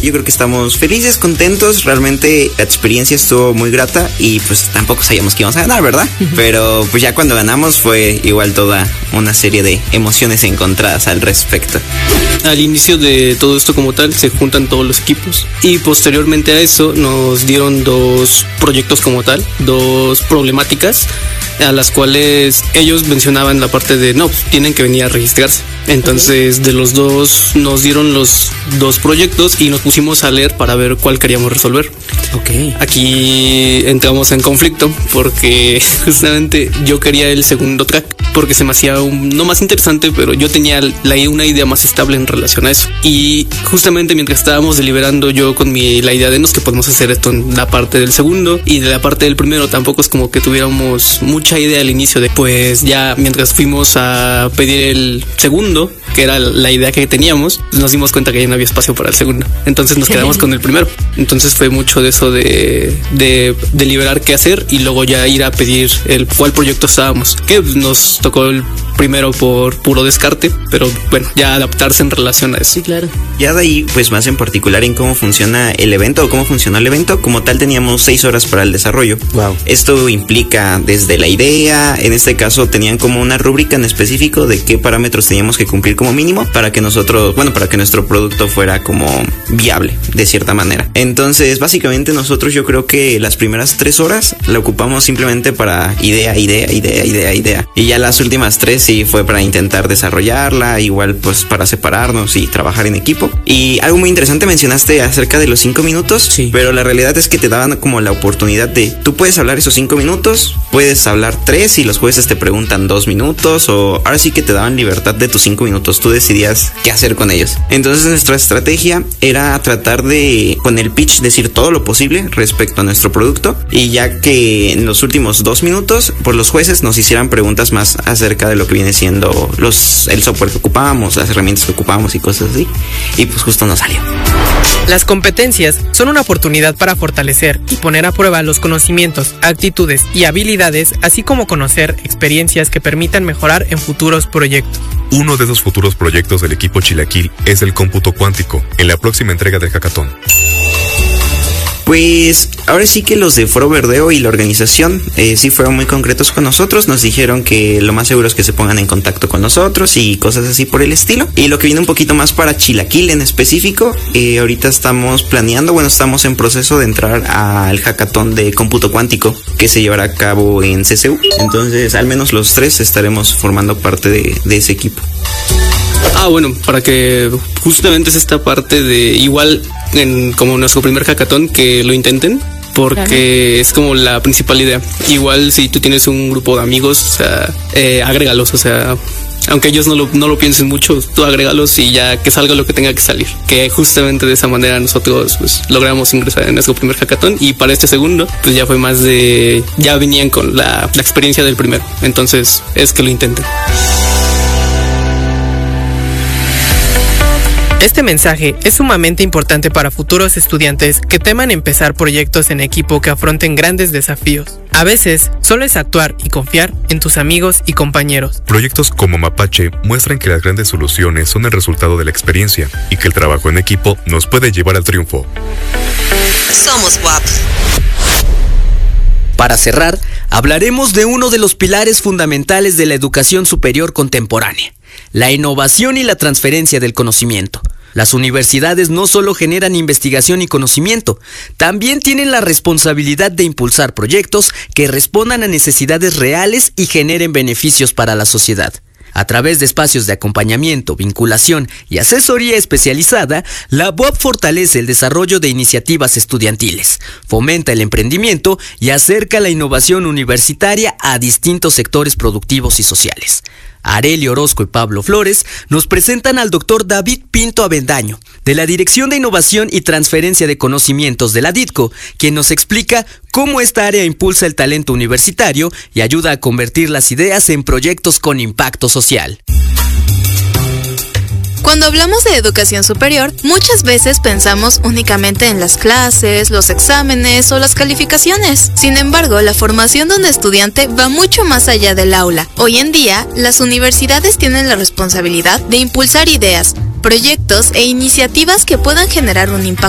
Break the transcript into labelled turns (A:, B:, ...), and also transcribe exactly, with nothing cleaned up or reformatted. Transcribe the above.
A: yo creo que estamos felices, contentos. Realmente la experiencia estuvo muy grata y pues tampoco sabíamos que íbamos a ganar, ¿verdad? Pero pues ya cuando ganamos fue igual toda una serie de emociones encontradas al respecto.
B: Al inicio de todo esto como tal se juntan todos los equipos y posteriormente a eso nos dieron dos proyectos como tal, dos problemáticas a las cuales ellos mencionaban la parte de no, pues, tienen que venir a registrarse. Entonces uh-huh. de los dos nos dieron los dos proyectos y nos pusimos a leer para ver cuál queríamos resolver.
C: Okay.
B: Aquí entramos en conflicto porque justamente yo quería el segundo track porque se me hacía un, no más interesante, pero yo tenía la, una idea más estable en relación a eso. Y justamente mientras estábamos deliberando yo con mi la idea de nos que podemos hacer esto en la parte del segundo y de la parte del primero tampoco es como que tuviéramos mucha idea al inicio de pues ya mientras fuimos a pedir el segundo, que era la idea que teníamos, nos dimos cuenta que ya no había espacio para el segundo. Entonces nos quedamos con el primero. Entonces fue mucho de eso de, de deliberar qué hacer y luego ya ir a pedir el cuál proyecto estábamos. Que nos tocó el primero por puro descarte, pero bueno, ya adaptarse en relación a eso.
C: Sí, claro.
A: Ya de ahí, pues más en particular en cómo funciona el evento o cómo funcionó el evento, como tal teníamos seis horas para el desarrollo.
C: Wow.
A: Esto implica desde la idea, en este caso tenían como una rúbrica en específico de qué parámetros teníamos que cumplir como mínimo para que nosotros, bueno, para que nuestro producto fuera como viable, de cierta manera. Entonces, básicamente nosotros yo creo que las primeras tres horas la ocupamos simplemente para idea, idea, idea, idea, idea. Y ya las últimas tres sí fue para intentar desarrollarla, igual pues para separarnos y trabajar en equipo. Y algo muy interesante mencionaste acerca de los cinco minutos,
C: sí.
A: Pero la realidad es que te daban como la oportunidad de, tú puedes hablar esos cinco minutos, puedes hablar tres y los jueces te preguntan dos minutos, o ahora sí que te daban libertad de tus cinco minutos, tú decidías qué hacer con ellos. Entonces nuestra estrategia era tratar de, con el pitch, decir todo lo posible respecto a nuestro producto, y ya que en los últimos dos minutos, pues los jueces nos hicieran preguntas más acerca de lo que viene siendo los, el software que ocupábamos, las herramientas que ocupábamos y cosas así, y pues justo nos salió.
D: Las competencias son una oportunidad para fortalecer y poner a prueba los conocimientos, actitudes y habilidades, así como conocer experiencias que permitan mejorar en futuros proyectos.
E: Uno de esos futuros proyectos del equipo Chilaquil es el cómputo cuántico, en la próxima entrega del hackathon.
A: Pues ahora sí que los de Foro Verdeo y la organización eh, sí fueron muy concretos con nosotros. Nos dijeron que lo más seguro es que se pongan en contacto con nosotros y cosas así por el estilo. Y lo que viene un poquito más para Chilaquil en específico, eh, ahorita estamos planeando, bueno, estamos en proceso de entrar al hackathon de cómputo cuántico que se llevará a cabo en C C U. Entonces al menos los tres estaremos formando parte de, de ese equipo.
B: Ah, bueno, para que justamente es esta parte de igual en como nuestro primer hackathon que lo intenten, porque claro, es como la principal idea. Igual si tú tienes un grupo de amigos, o sea, eh, agrégalos, o sea, aunque ellos no lo, no lo piensen mucho, tú agrégalos y ya que salga lo que tenga que salir. Que justamente de esa manera nosotros pues logramos ingresar en nuestro primer hackathon, y para este segundo pues ya fue más de, ya venían con la, la experiencia del primero, entonces es que lo intenten.
D: Este mensaje es sumamente importante para futuros estudiantes que teman empezar proyectos en equipo que afronten grandes desafíos. A veces, solo es actuar y confiar en tus amigos y compañeros.
E: Proyectos como Mapache muestran que las grandes soluciones son el resultado de la experiencia y que el trabajo en equipo nos puede llevar al triunfo.
F: Somos W A P.
C: Para cerrar, hablaremos de uno de los pilares fundamentales de la educación superior contemporánea: la innovación y la transferencia del conocimiento. Las universidades no solo generan investigación y conocimiento, también tienen la responsabilidad de impulsar proyectos que respondan a necesidades reales y generen beneficios para la sociedad. A través de espacios de acompañamiento, vinculación y asesoría especializada, la B U A P fortalece el desarrollo de iniciativas estudiantiles, fomenta el emprendimiento y acerca la innovación universitaria a distintos sectores productivos y sociales. Arely Orozco y Pablo Flores nos presentan al doctor David Pinto Avendaño, de la Dirección de Innovación y Transferencia de Conocimientos de la DITCO, quien nos explica cómo esta área impulsa el talento universitario y ayuda a convertir las ideas en proyectos con impacto social.
F: Cuando hablamos de educación superior, muchas veces pensamos únicamente en las clases, los exámenes o las calificaciones. Sin embargo, la formación de un estudiante va mucho más allá del aula. Hoy en día, las universidades tienen la responsabilidad de impulsar ideas, proyectos e iniciativas que puedan generar un impacto